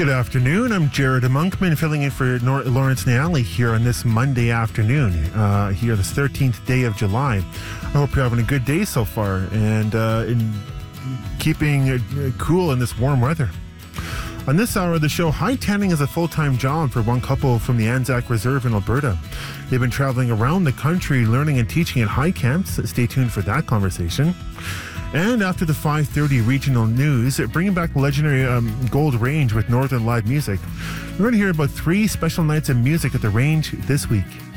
Good afternoon. I'm Jared Monkman filling in for Lawrence Nally here on this Monday afternoon, here this 13th day of July. I hope you're having a good day so far and in keeping cool in this warm weather. On this hour of the show, high tanning is a full-time job for one couple from the Anzac Reserve in Alberta. They've been traveling around the country learning and teaching at high camps. Stay tuned for that conversation. And after the 5:30 regional news, bringing back legendary Gold Range with Northern Live Music. We're going to hear about 3 special nights of music at the Range this week.